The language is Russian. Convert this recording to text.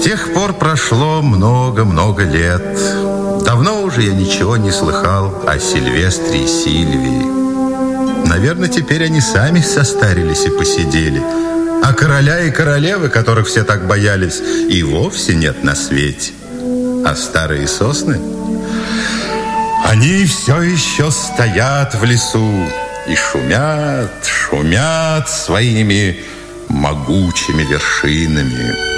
С тех пор прошло много-много лет. Давно уже я ничего не слыхал о Сильвестре и Сильвии. Наверное, теперь они сами состарились и посидели. А короля и королевы, которых все так боялись, и вовсе нет на свете. А старые сосны, они все еще стоят в лесу и шумят своими могучими вершинами.